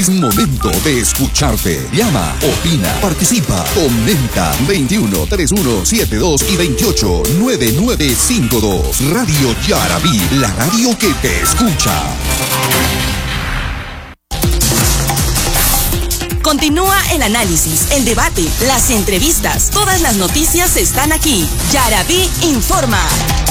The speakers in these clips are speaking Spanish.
Es momento de escucharte. Llama, opina, participa, comenta. 21 31 72 y 28 9952. Radio Yarabí, la radio que te escucha. Continúa el análisis, el debate, las entrevistas. Todas las noticias están aquí. Yarabí informa.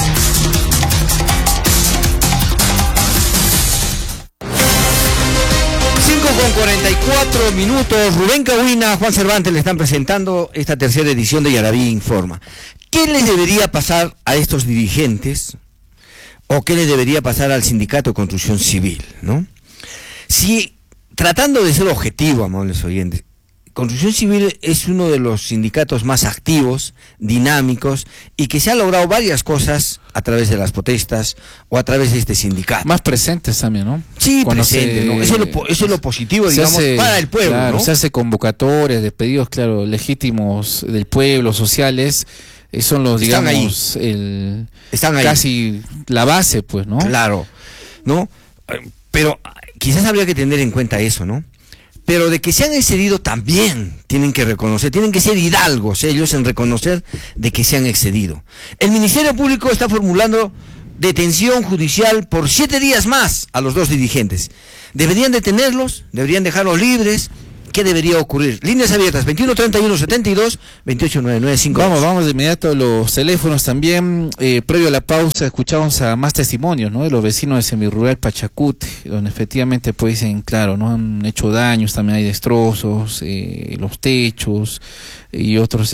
Con 44 minutos, Rubén Cahuina, Juan Cervantes le están presentando esta tercera edición de Yarabí Informa. ¿Qué les debería pasar a estos dirigentes o qué les debería pasar al Sindicato de Construcción Civil, ¿no? Si, tratando de ser objetivo, amables oyentes, Construcción Civil es uno de los sindicatos más activos, dinámicos, y que se ha logrado varias cosas a través de las protestas o a través de este sindicato. Más presentes también, ¿no? Sí, presente, ¿no? Eso es lo positivo, digamos, para el pueblo, claro, ¿no? Se hace convocatorias de pedidos, claro, legítimos del pueblo, sociales, son los, digamos, están ahí. Casi la base, pues, ¿no? Claro, ¿no? Pero quizás habría que tener en cuenta eso, ¿no? Pero de que se han excedido también tienen que reconocer, tienen que ser hidalgos ellos en reconocer de que se han excedido. El Ministerio Público está formulando detención judicial por 7 días más a los 2 dirigentes. ¿Deberían detenerlos? ¿Deberían dejarlos libres? ¿Qué debería ocurrir? Líneas abiertas, 21 31 72 28 99 5. Vamos de inmediato a los teléfonos también. Previo a la pausa escuchamos a más testimonios, ¿no? De los vecinos de Semirural Pachacute, donde efectivamente pues dicen, claro, ¿no? Han hecho daños, también hay destrozos, los techos y otros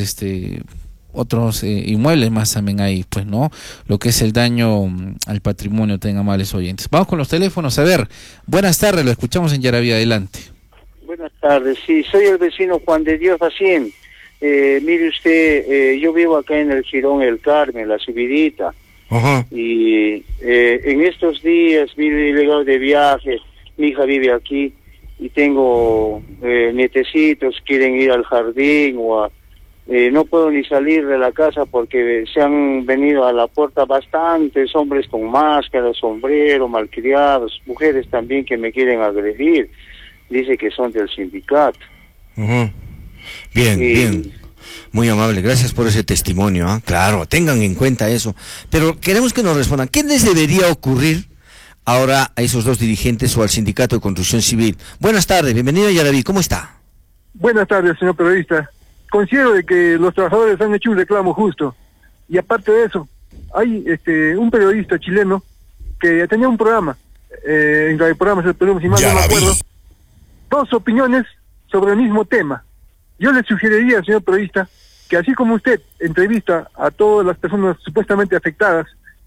inmuebles más también hay, pues, ¿no? Lo que es el daño al patrimonio, tengan amables oyentes. Vamos con los teléfonos, a ver. Buenas tardes, lo escuchamos en Yarabí, adelante. Buenas tardes, sí, soy el vecino Juan de Dios Facien. Mire usted, yo vivo acá en el Jirón El Carmen, la Subidita. Ajá. Y en estos días vine llegado de viaje, mi hija vive aquí y tengo nietecitos, quieren ir al jardín o no puedo ni salir de la casa porque se han venido a la puerta bastantes hombres con máscaras, sombrero, malcriados, mujeres también que me quieren agredir. Dice que son del sindicato. Bien, bien. Muy amable, gracias por ese testimonio, ¿eh? Claro, tengan en cuenta eso. Pero queremos que nos respondan, ¿qué les debería ocurrir ahora a esos 2 dirigentes o al Sindicato de Construcción Civil? Buenas tardes, bienvenido a Yarabí, ¿cómo está? Buenas tardes, señor periodista. Considero de que los trabajadores han hecho un reclamo justo. Y aparte de eso, hay un periodista chileno que tenía un programa, en Radio Programas del Perú, si mal no me acuerdo, 2 opiniones sobre el mismo tema. Yo le sugeriría, señor periodista, que así como usted entrevista a todas las personas supuestamente afectadas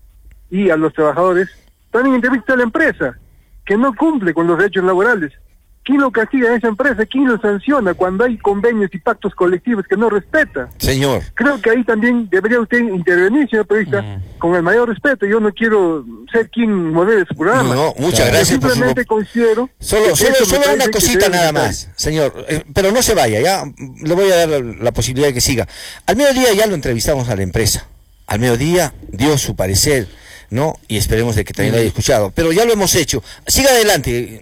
y a los trabajadores, también entrevista a la empresa, que no cumple con los derechos laborales. ¿Quién lo castiga a esa empresa? ¿Quién lo sanciona cuando hay convenios y pactos colectivos que no respeta? Señor. Creo que ahí también debería usted intervenir, señor periodista, con el mayor respeto. Yo no quiero ser quien modere su programa. No, muchas gracias. Simplemente considero... Solo una cosita nada más, señor. Pero no se vaya, ya le voy a dar la posibilidad de que siga. Al mediodía ya lo entrevistamos a la empresa. Al mediodía dio su parecer, ¿no? Y esperemos de que también lo haya escuchado. Pero ya lo hemos hecho. Siga adelante.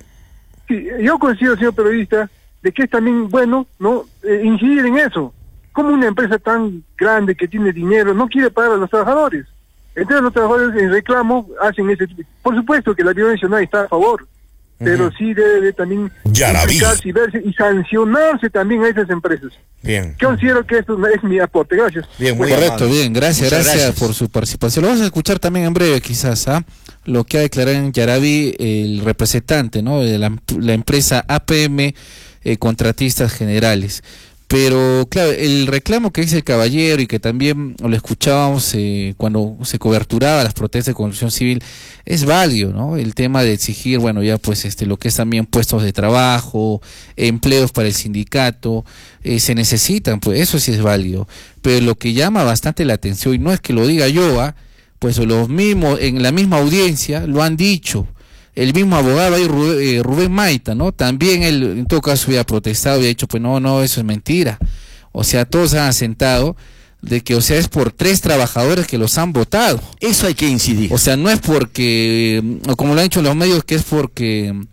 Sí, yo considero, señor periodista, de que es también bueno, ¿no? Incidir en eso. Como una empresa tan grande que tiene dinero no quiere pagar a los trabajadores. Entonces los trabajadores en reclamo hacen ese tipo. Por supuesto que la violencia no está a favor, pero sí debe también implicarse y verse y sancionarse también a esas empresas. Bien. Yo considero que esto es mi aporte. Gracias. Bien, muy correcto, amable. bien, gracias por su participación. Lo vamos a escuchar también en breve, quizás, lo que ha declarado en Yarabí el representante, ¿no? De la empresa APM Contratistas Generales. Pero claro, el reclamo que dice el caballero y que también lo escuchábamos cuando se coberturaba las protestas de construcción civil es válido, ¿no? El tema de exigir, bueno, ya pues lo que es también puestos de trabajo, empleos para el sindicato, se necesitan, pues eso sí es válido. Pero lo que llama bastante la atención, y no es que lo diga yo, pues los mismos, en la misma audiencia lo han dicho. El mismo abogado ahí, Rubén Maita, ¿no? También él, en todo caso, había protestado y ha dicho, pues no, eso es mentira. O sea, todos han asentado de que, o sea, es por 3 trabajadores que los han votado. Eso hay que incidir. O sea, no es porque, como lo han dicho los medios, que es porque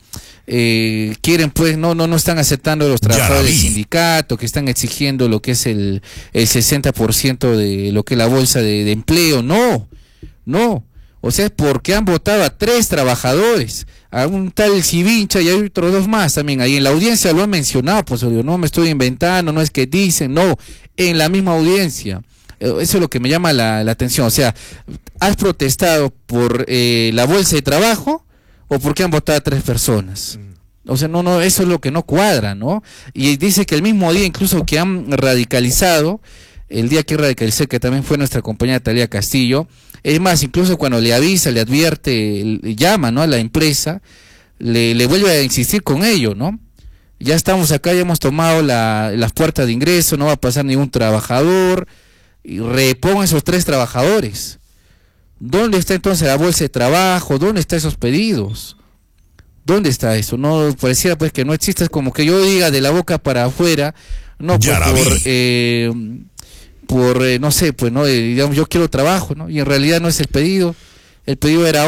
quieren pues, no están aceptando los trabajadores del sindicato, que están exigiendo lo que es el 60% de lo que es la bolsa de empleo. No, o sea, es porque han votado a 3 trabajadores, a un tal Civincha y hay otros 2 más también, ahí en la audiencia lo han mencionado, pues yo no me estoy inventando, no es que dicen, no, en la misma audiencia. Eso es lo que me llama la atención, o sea, ¿has protestado por la bolsa de trabajo o porque han votado a 3 personas? O sea, no, eso es lo que no cuadra, ¿no? Y dice que el mismo día incluso que han radicalizado, el día que radicalizó, que también fue nuestra compañera Talía Castillo, es más, incluso cuando le avisa, le advierte, llama, ¿no?, a la empresa, le vuelve a insistir con ello, ¿no? Ya estamos acá, ya hemos tomado las puertas de ingreso, no va a pasar ningún trabajador, y reponga esos 3 trabajadores. ¿Dónde está entonces la bolsa de trabajo? ¿Dónde están esos pedidos? ¿Dónde está eso? No pareciera pues que no existe, es como que yo diga de la boca para afuera, no pues no sé, pues no, digamos yo quiero trabajo, ¿no? Y en realidad no es el pedido era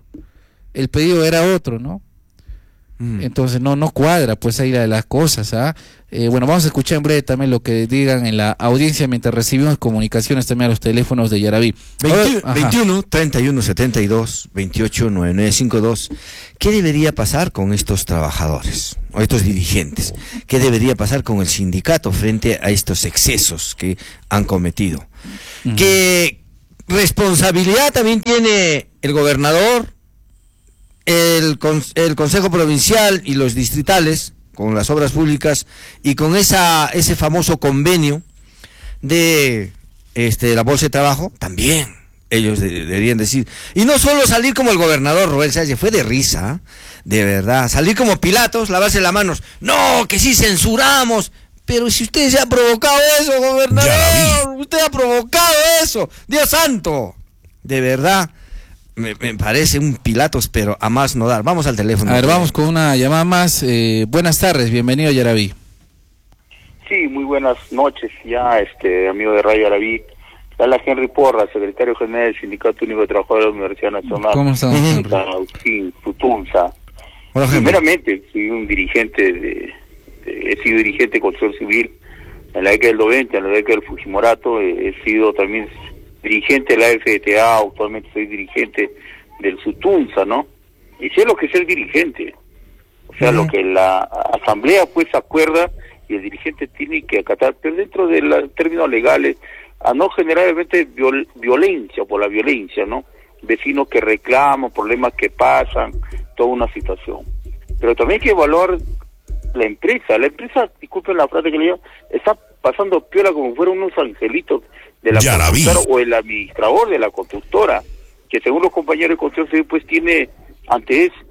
otro, ¿no? Entonces no cuadra pues ahí las cosas, ¿ah? Bueno, vamos a escuchar en breve también lo que digan en la audiencia mientras recibimos comunicaciones también a los teléfonos de Yaraví. 21 31 72 28 9952. ¿Qué debería pasar con estos trabajadores o estos dirigentes? ¿Qué debería pasar con el sindicato frente a estos excesos que han cometido? ¿Qué responsabilidad también tiene el gobernador, el Consejo Provincial y los distritales con las obras públicas y con ese famoso convenio de la bolsa de trabajo? También ellos deberían decir, y no solo salir como el gobernador Roel Sáez, fue de risa, de verdad, salir como Pilatos, lavarse las manos, no, que sí censuramos, pero si usted se ha provocado eso, gobernador, usted ha provocado eso, Dios santo, de verdad. Me parece un Pilatos, pero a más no dar. Vamos al teléfono. A ver, vamos con una llamada más. Buenas tardes, bienvenido Yaraví. Sí, muy buenas noches ya, amigo de Radio Yaraví. Habla Henry Porra, secretario general del Sindicato Único de Trabajadores de la Universidad Nacional. ¿Cómo estás, Henry? Sí, Tutunza. Primeramente, soy un dirigente he sido dirigente de construcción civil en la década del 90, en la década del Fujimorato, he sido también dirigente de la FTA, actualmente soy dirigente del Sutunza, ¿no? Y sé lo que es el dirigente, o sea, lo que la asamblea pues acuerda y el dirigente tiene que acatar, pero dentro de los términos legales, a no generar violencia por la violencia, ¿no? Vecinos que reclaman, problemas que pasan, toda una situación. Pero también hay que evaluar la empresa, disculpen la frase que le digo, está pasando piola como fueron unos angelitos de la constructora o el administrador de la constructora, que según los compañeros de construcción civil pues tiene antecedentes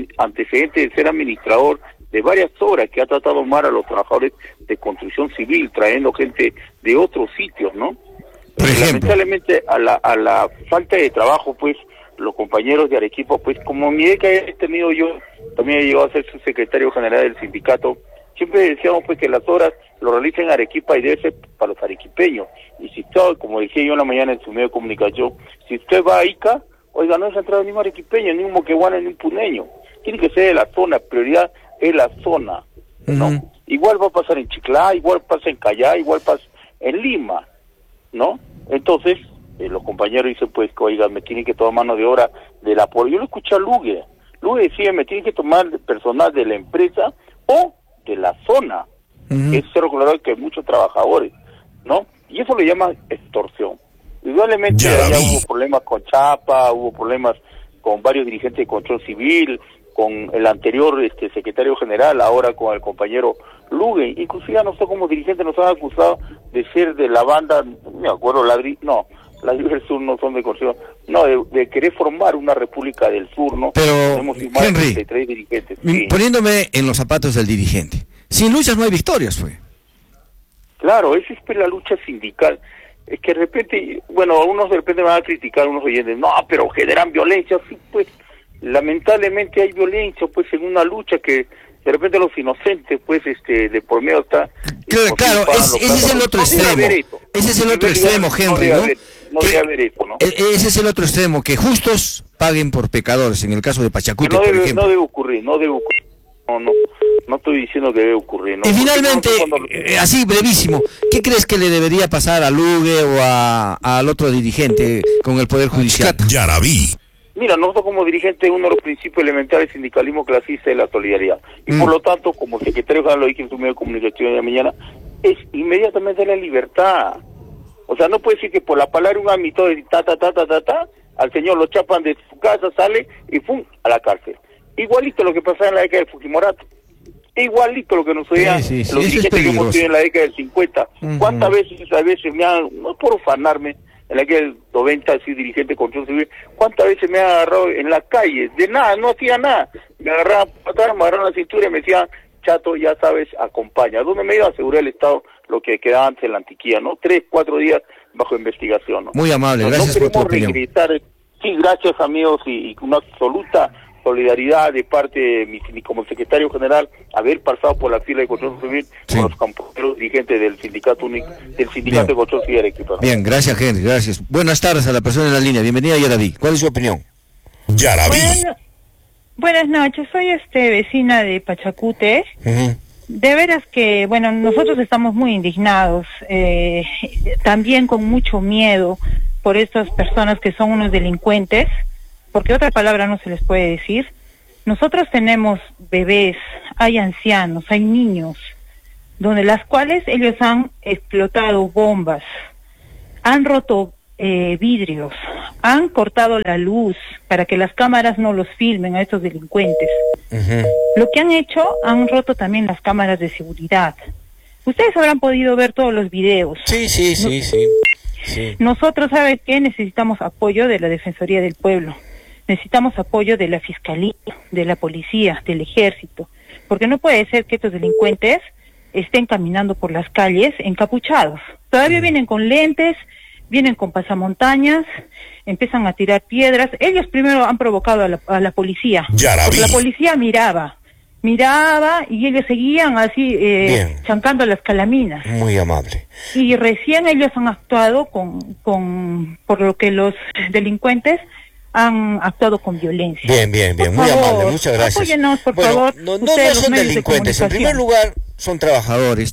de ser administrador de varias obras, que ha tratado mal a los trabajadores de construcción civil, trayendo gente de otros sitios, ¿no? Lamentablemente a la falta de trabajo pues los compañeros de Arequipa, pues como mi que he tenido yo, también he llegado a ser su secretario general del sindicato, siempre decíamos pues que las obras lo realicen en Arequipa y debe ser para los arequipeños. Y si usted, como decía yo en la mañana en su medio de comunicación, si usted va a Ica, oiga, no es entrado ni un arequipeño, ni un moqueguana, ni un puneño. Tiene que ser de la zona, prioridad es la zona, ¿no? Igual va a pasar en Chiclá, igual pasa en Callao, igual pasa en Lima, ¿no? Entonces, los compañeros dicen pues que, oiga, me tienen que tomar mano de obra de la policía. Yo lo escuché a Lugue decía, me tienen que tomar personal de la empresa o de la zona. Es cero colorado que hay muchos trabajadores, ¿no? Y eso le llaman extorsión. Indudablemente allá hubo problemas con Chapa, hubo problemas con varios dirigentes de control civil, con el anterior secretario general, ahora con el compañero Lugue. Inclusive a nosotros como dirigentes nos han acusado de ser de la banda, no me acuerdo, las del Sur no son de corrupción, no, de querer formar una república del sur, ¿no? Pero, Henry, 33 dirigentes. Sí. Poniéndome en los zapatos del dirigente, sin luchas no hay victorias, fue. Claro, esa es la lucha sindical. Es que de repente, bueno, algunos de repente van a criticar, unos oyentes, no, pero generan violencia, sí, pues, lamentablemente hay violencia, pues, en una lucha que de repente los inocentes, pues, de por medio está... Claro, ese es el otro extremo. Ese es el otro extremo, Henry, ¿no? No debe haber eso, ¿no? Ese es el otro extremo, que justos paguen por pecadores, en el caso de Pachacuti, por ejemplo. No debe ocurrir. No estoy diciendo que debe ocurrir, ¿no? Y finalmente, así brevísimo, ¿qué crees que le debería pasar a Lugue o al otro dirigente con el Poder Judicial? Yarabí. Mira, nosotros como dirigentes, uno de los principios elementales del sindicalismo clasista es la solidaridad. Y por lo tanto, como secretario general, lo dije en su medio de comunicación de mañana, es inmediatamente la libertad. O sea, no puede decir que por la palabra un ámbito de al señor lo chapan de su casa, sale y ¡pum!, a la cárcel. Igualito lo que pasaba en la década del Fujimorato. Igualito lo que nos oían los dirigentes que hemos tenido en la década del 50. ¿Cuántas veces me han, no por ufanarme, en la década del 90, así dirigente de control civil, cuántas veces me han agarrado en la calle, de nada, no hacía nada, me agarraban atrás, me agarraron la cintura y me decían, chato, ya sabes, acompaña. ¿Dónde me iba a asegurar el Estado lo que quedaba antes en la antiquía, no? 3, 4 días bajo investigación, ¿no? Muy amable, gracias por tu opinión. Sí, gracias amigos, y una absoluta solidaridad de parte de mi como secretario general, haber pasado por la fila de control civil con los compañeros dirigentes del sindicato único, del sindicato de control civil de Arequipa. Bien, gracias Henry, gracias. Buenas tardes a la persona en la línea, bienvenida Yarabí. ¿Cuál es su opinión? Yarabí. Buenas noches, soy vecina de Pachacute. De veras que, bueno, nosotros estamos muy indignados, también con mucho miedo por estas personas que son unos delincuentes, porque otra palabra no se les puede decir. Nosotros tenemos bebés, hay ancianos, hay niños, donde las cuales ellos han explotado bombas, han roto vidrios, han cortado la luz para que las cámaras no los filmen a estos delincuentes. Lo que han hecho, han roto también las cámaras de seguridad. Ustedes habrán podido ver todos los videos. Sí. Nosotros, ¿sabes qué? Necesitamos apoyo de la Defensoría del Pueblo. Necesitamos apoyo de la Fiscalía, de la Policía, del Ejército. Porque no puede ser que estos delincuentes estén caminando por las calles encapuchados. Todavía vienen con lentes, vienen con pasamontañas, empiezan a tirar piedras. Ellos primero han provocado a la policía. Porque la policía miraba y ellos seguían así chancando las calaminas. Muy amable. Y recién ellos han actuado por lo que los delincuentes han actuado con violencia. Bien, muy amable, muchas gracias. Apóyenos, por favor. No son delincuentes, en primer lugar son trabajadores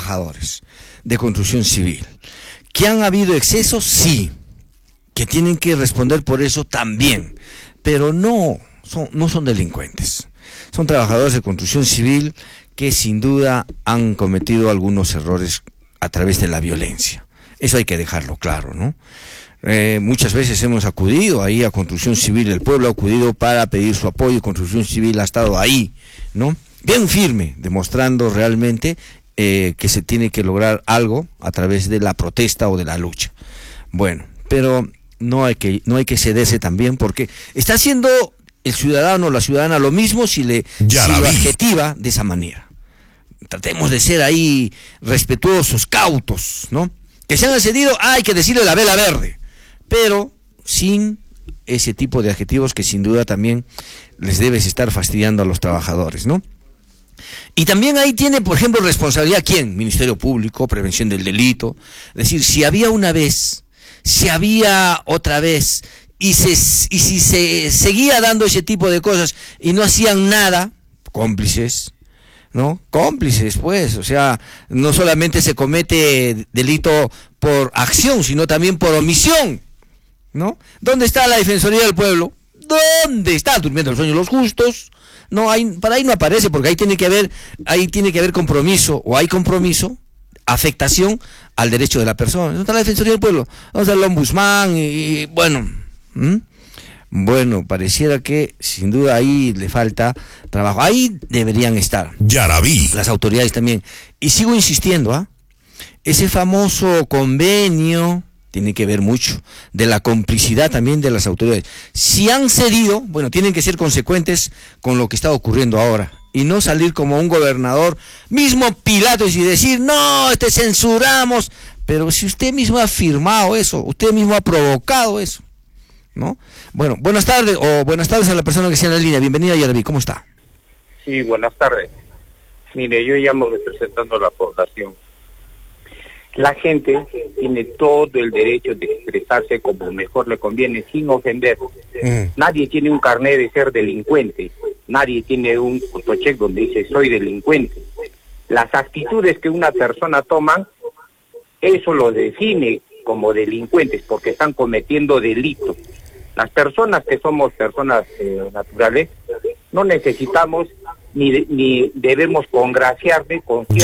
de construcción civil. ¿Que han habido excesos? Sí. ¿Que tienen que responder por eso? También. Pero no son delincuentes. Son trabajadores de construcción civil que sin duda han cometido algunos errores a través de la violencia. Eso hay que dejarlo claro, ¿no? Muchas veces hemos acudido ahí a Construcción Civil, el pueblo ha acudido para pedir su apoyo y Construcción Civil ha estado ahí, ¿no? Bien firme, demostrando realmente que se tiene que lograr algo a través de la protesta o de la lucha. Bueno, pero no hay que cederse también, porque está haciendo el ciudadano o la ciudadana lo mismo si lo adjetiva de esa manera. Tratemos de ser ahí respetuosos, cautos, ¿no? Que se han accedido, hay que decirle la vela verde, pero sin ese tipo de adjetivos que sin duda también les debes estar fastidiando a los trabajadores, ¿no? Y también ahí tiene, por ejemplo, responsabilidad ¿quién? Ministerio Público, Prevención del Delito. Es decir, si había una vez, si había otra vez, y si se seguía dando ese tipo de cosas y no hacían nada, cómplices, ¿no? Cómplices, pues, o sea, no solamente se comete delito por acción, sino también por omisión, ¿no? ¿Dónde está la Defensoría del Pueblo? ¿Dónde está? Durmiendo el sueño de los justos. No, para ahí no aparece, porque ahí tiene que haber compromiso, o hay compromiso, afectación al derecho de la persona. ¿Dónde está la Defensoría del Pueblo? ¿Dónde está el ombudsman? Y bueno, bueno, pareciera que sin duda ahí le falta trabajo. Ahí deberían estar Yarabí, las autoridades también. Y sigo insistiendo, ese famoso convenio tiene que ver mucho de la complicidad también de las autoridades. Si han cedido, bueno, tienen que ser consecuentes con lo que está ocurriendo ahora y no salir como un gobernador mismo Pilatos y decir, no, censuramos. Pero si usted mismo ha firmado eso, usted mismo ha provocado eso, ¿no? Bueno, buenas tardes a la persona que está en la línea. Bienvenida, Yarabí, ¿cómo está? Sí, buenas tardes. Mire, yo llamo representando a la población. La gente tiene todo el derecho de expresarse como mejor le conviene, sin ofender. Nadie tiene un carnet de ser delincuente. Nadie tiene un fotocheck donde dice soy delincuente. Las actitudes que una persona toma, eso lo define como delincuentes, porque están cometiendo delitos. Las personas que somos personas naturales, no necesitamos ni debemos congraciarnos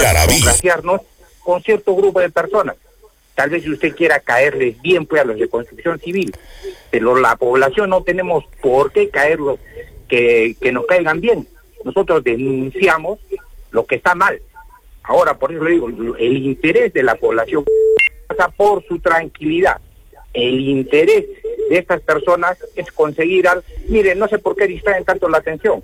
con cierto grupo de personas. Tal vez si usted quiera caerles bien pues a los de construcción civil, pero la población no tenemos por qué caerlos, que nos caigan bien. Nosotros denunciamos lo que está mal. Ahora, por eso le digo, el interés de la población pasa por su tranquilidad. El interés de estas personas es conseguir miren, no sé por qué distraen tanto la atención.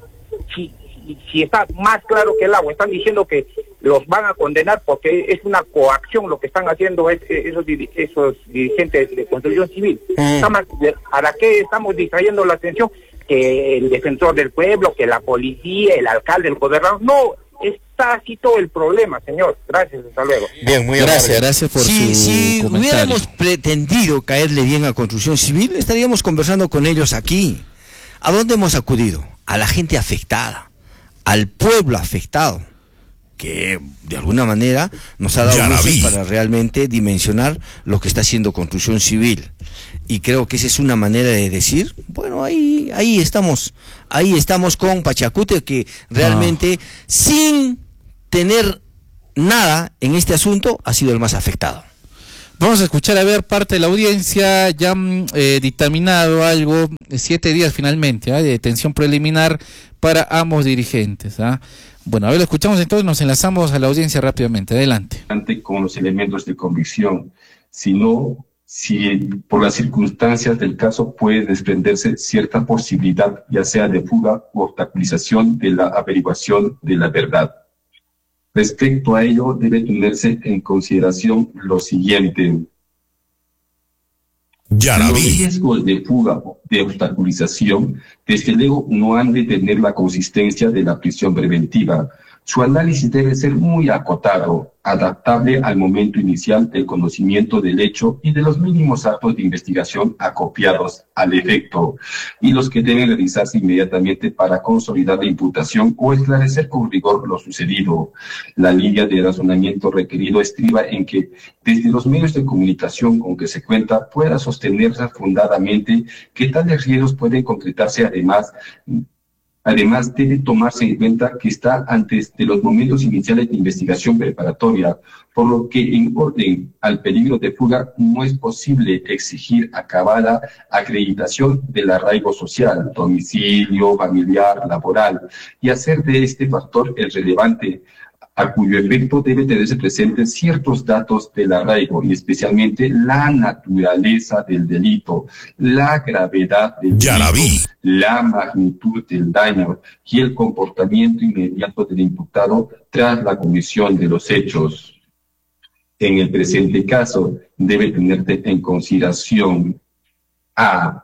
Si está más claro que el agua, están diciendo que los van a condenar porque es una coacción lo que están haciendo esos dirigentes de construcción civil. ¿Para qué estamos distrayendo la atención? Que el defensor del pueblo, que la policía, el alcalde, el gobernador, no, está así todo el problema, señor. Gracias, hasta luego. Bien, muy gracias por su comentario. Si hubiéramos pretendido caerle bien a construcción civil, estaríamos conversando con ellos aquí. ¿A dónde hemos acudido? A la gente afectada, al pueblo afectado, que de alguna manera nos ha dado luces para realmente dimensionar lo que está haciendo construcción civil. Y creo que esa es una manera de decir, bueno, ahí estamos con Pachacute, que realmente sin tener nada en este asunto ha sido el más afectado. Vamos a escuchar a ver parte de la audiencia. Ya dictaminado algo, 7 días finalmente, de detención preliminar para ambos dirigentes. Bueno, a ver, lo escuchamos entonces, nos enlazamos a la audiencia rápidamente. Adelante. Con los elementos de convicción, sino si por las circunstancias del caso puede desprenderse cierta posibilidad, ya sea de fuga o obstaculización de la averiguación de la verdad. Respecto a ello, debe tenerse en consideración lo siguiente. Los riesgos de fuga o de obstaculización, desde luego, no han de tener la consistencia de la prisión preventiva. Su análisis debe ser muy acotado, adaptable al momento inicial del conocimiento del hecho y de los mínimos actos de investigación acopiados al efecto, y los que deben realizarse inmediatamente para consolidar la imputación o esclarecer con rigor lo sucedido. La línea de razonamiento requerido estriba en que, desde los medios de comunicación con que se cuenta, pueda sostenerse fundadamente que tales riesgos pueden concretarse. Además, debe tomarse en cuenta que está antes de los momentos iniciales de investigación preparatoria, por lo que en orden al peligro de fuga no es posible exigir acabada acreditación del arraigo social, domicilio, familiar, laboral, y hacer de este factor el relevante, a cuyo efecto debe tenerse presentes ciertos datos del arraigo, y especialmente la naturaleza del delito, la gravedad del delito, la magnitud del daño y el comportamiento inmediato del imputado tras la comisión de los hechos. En el presente caso, debe tenerse en consideración a: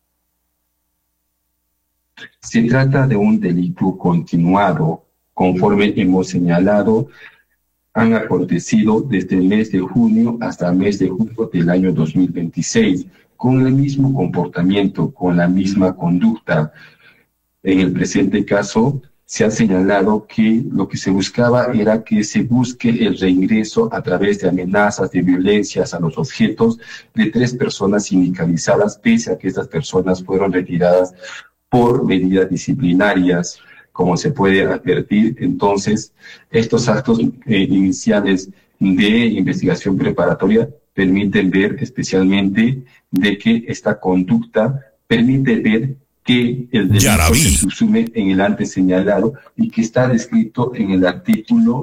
se trata de un delito continuado. Conforme hemos señalado, han acontecido desde el mes de junio hasta el mes de julio del año 2026, con el mismo comportamiento, con la misma conducta. En el presente caso, se ha señalado que lo que se buscaba era que se busque el reingreso a través de amenazas, de violencias a los objetos de 3 personas sindicalizadas, pese a que estas personas fueron retiradas por medidas disciplinarias. Como se puede advertir, entonces, estos actos iniciales de investigación preparatoria permiten ver especialmente de que esta conducta permite ver que el delito se subsume en el antes señalado y que está descrito en el artículo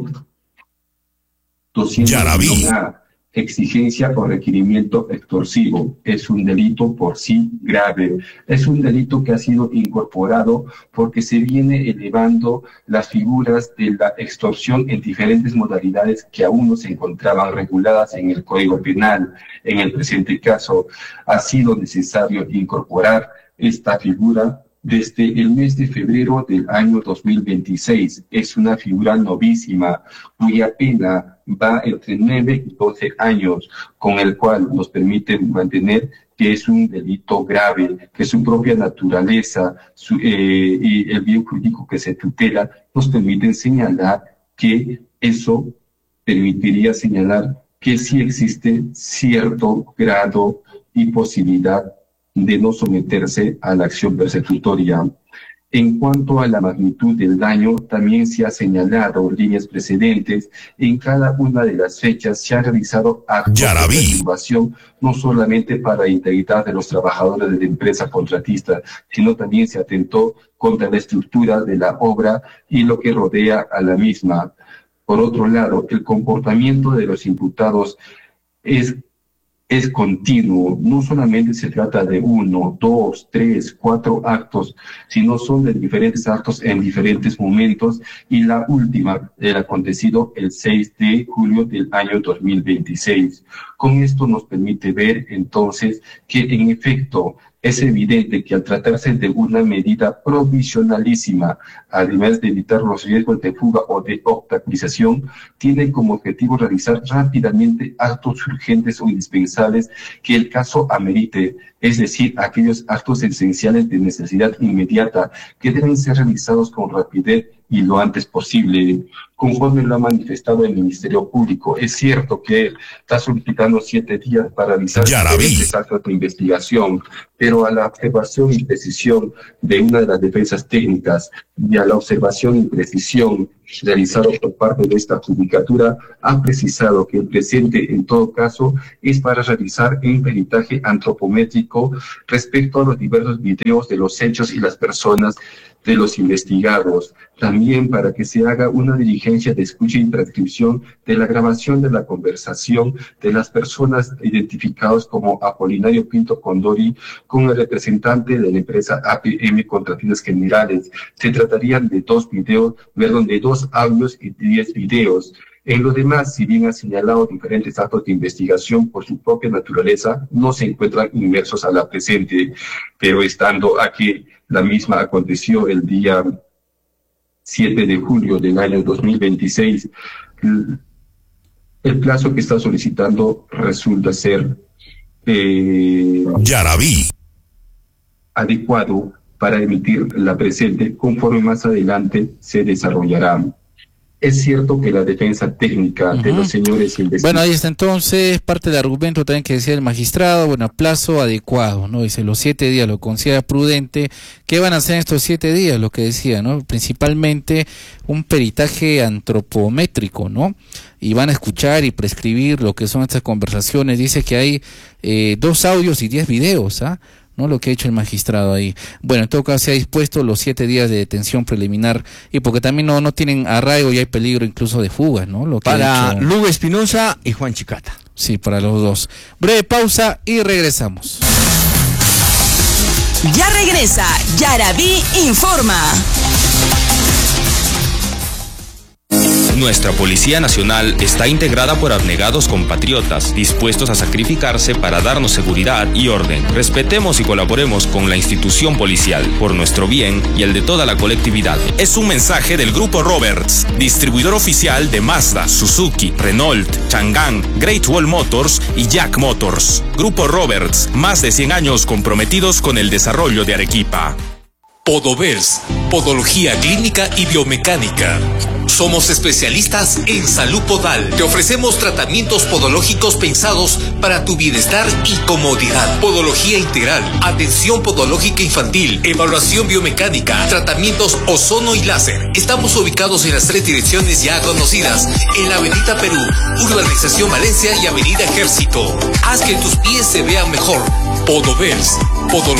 201A. Exigencia o requerimiento extorsivo. Es un delito por sí grave. Es un delito que ha sido incorporado porque se viene elevando las figuras de la extorsión en diferentes modalidades que aún no se encontraban reguladas en el Código Penal. En el presente caso, ha sido necesario incorporar esta figura desde el mes de febrero del año 2026. Es una figura novísima, cuya pena va entre 9 y 12 años, con el cual nos permite mantener que es un delito grave, que su propia naturaleza y el bien jurídico que se tutela nos permiten señalar que eso permitiría señalar que sí existe cierto grado y posibilidad de no someterse a la acción persecutoria. En cuanto a la magnitud del daño, también se ha señalado líneas precedentes. En cada una de las fechas se han realizado actos de perturbación, no solamente para la integridad de los trabajadores de la empresa contratista, sino también se atentó contra la estructura de la obra y lo que rodea a la misma. Por otro lado, el comportamiento de los imputados es continuo. No solamente se trata de 1, 2, 3, 4 actos, sino son de diferentes actos en diferentes momentos, y la última, el acontecido el 6 de julio del año 2026. Con esto nos permite ver entonces que en efecto es evidente que al tratarse de una medida provisionalísima, además de evitar los riesgos de fuga o de obstaculización, tiene como objetivo realizar rápidamente actos urgentes o indispensables que el caso amerite, es decir, aquellos actos esenciales de necesidad inmediata que deben ser realizados con rapidez y lo antes posible, conforme lo ha manifestado el Ministerio Público. Es cierto que está solicitando 7 días para realizar diferentes actos de investigación, pero a la observación y precisión de una de las defensas técnicas y a la observación y precisión realizado por parte de esta judicatura, ha precisado que el presente, en todo caso, es para realizar un peritaje antropométrico respecto a los diversos videos de los hechos y las personas de los investigados. También para que se haga una diligencia de escucha y transcripción de la grabación de la conversación de las personas identificadas como Apolinario Pinto Condori con el representante de la empresa APM Contratistas Generales. Se tratarían de 2 videos, de 2 audios y 10 videos. En lo demás, si bien ha señalado diferentes actos de investigación por su propia naturaleza, no se encuentran inmersos a la presente, pero estando aquí, la misma aconteció el día 7 de julio del año 2026. El plazo que está solicitando resulta ser adecuado para emitir la presente, conforme más adelante se desarrollará. Es cierto que la defensa técnica de los señores investigadores... Bueno, ahí está entonces parte del argumento también que decía el magistrado. Bueno, plazo adecuado, ¿no? Dice, los 7 días lo considera prudente. ¿Qué van a hacer en estos 7 días? Lo que decía, ¿no? Principalmente un peritaje antropométrico, ¿no? Y van a escuchar y prescribir lo que son estas conversaciones. Dice que hay 2 audios y 10 videos, ¿ah? ¿No? Lo que ha hecho el magistrado ahí. Bueno, en todo caso se ha dispuesto los 7 días de detención preliminar, y porque también no tienen arraigo y hay peligro incluso de fuga, ¿no? Lo que para Lugo Espinosa y Juan Chicata. Sí, para los dos. Breve pausa y regresamos. Ya regresa Yarabí Informa. Nuestra Policía Nacional está integrada por abnegados compatriotas, dispuestos a sacrificarse para darnos seguridad y orden. Respetemos y colaboremos con la institución policial, por nuestro bien y el de toda la colectividad. Es un mensaje del Grupo Roberts, distribuidor oficial de Mazda, Suzuki, Renault, Chang'an, Great Wall Motors y Jack Motors. Grupo Roberts, más de 100 años comprometidos con el desarrollo de Arequipa. Podovers, Podología Clínica y Biomecánica. Somos especialistas en salud podal. Te ofrecemos tratamientos podológicos pensados para tu bienestar y comodidad. Podología integral, atención podológica infantil, evaluación biomecánica, tratamientos ozono y láser. Estamos ubicados en las 3 direcciones ya conocidas, en la Avenida Perú, Urbanización Valencia y Avenida Ejército. Haz que tus pies se vean mejor. Podovers, Podología